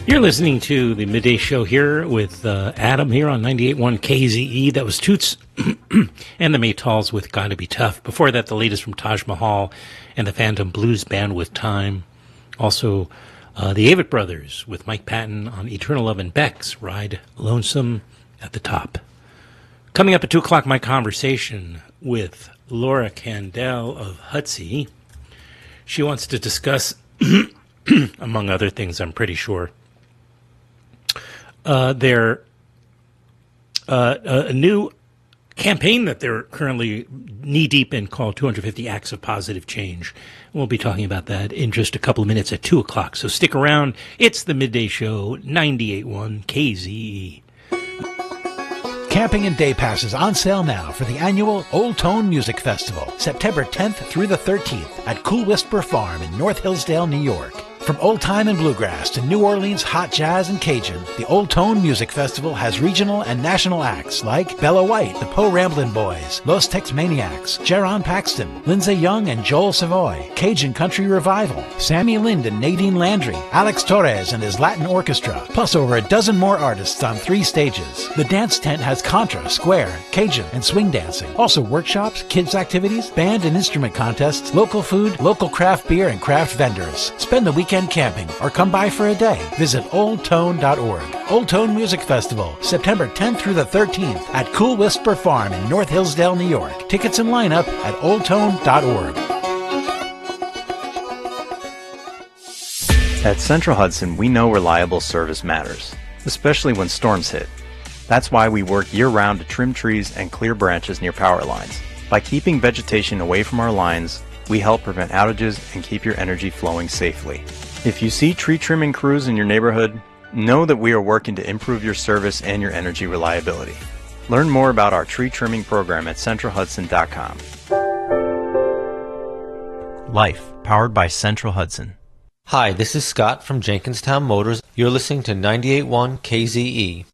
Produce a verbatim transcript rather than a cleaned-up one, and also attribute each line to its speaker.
Speaker 1: You're listening to the Midday Show here with uh, Adam here on ninety-eight point one K Z E. That was Toots and the Maytals with Gotta Be Tough. Before that, the latest from Taj Mahal and the Phantom Blues Band with Time. Also, uh, the Avett Brothers with Mike Patton on Eternal Love and Beck's Ride Lonesome at the top. Coming up at two o'clock, my conversation with Laura Kandel of Hutsy. She wants to discuss, among other things, I'm pretty sure, uh, their uh, a new campaign that they're currently knee-deep in called two hundred fifty Acts of Positive Change. We'll be talking about that in just a couple of minutes at two o'clock, so stick around. It's the Midday Show, ninety-eight point one K Z E.
Speaker 2: Camping and day passes on sale now for the annual Old Tone Music Festival, September tenth through the thirteenth at Cool Whisper Farm in North Hillsdale, New York. From old time and bluegrass to New Orleans hot jazz and Cajun, the Old Tone Music Festival has regional and national acts like Bella White, the Po Ramblin' Boys, Los Tex Maniacs, Jaron Paxton, Lindsay Young and Joel Savoy, Cajun Country Revival, Sammy Lind and Nadine Landry, Alex Torres and his Latin Orchestra, plus over a dozen more artists on three stages. The dance tent has contra, square, Cajun, and swing dancing. Also workshops, kids activities, band and instrument contests, local food, local craft beer, and craft vendors. Spend the weekend camping or come by for a day. Visit old tone dot org. Old Tone Music Festival, September tenth through the thirteenth at Cool Whisper Farm in North Hillsdale, New York. Tickets and lineup at old tone dot org.
Speaker 3: At Central Hudson, we know reliable service matters, especially when storms hit. That's why we work year-round to trim trees and clear branches near power lines. By keeping vegetation away from our lines, we help prevent outages and keep your energy flowing safely. If you see tree trimming crews in your neighborhood, know that we are working to improve your service and your energy reliability. Learn more about our tree trimming program at central hudson dot com. Life, powered by Central Hudson.
Speaker 4: Hi, this is Scott from Jenkinstown Motors. You're listening to ninety-eight point one K Z E.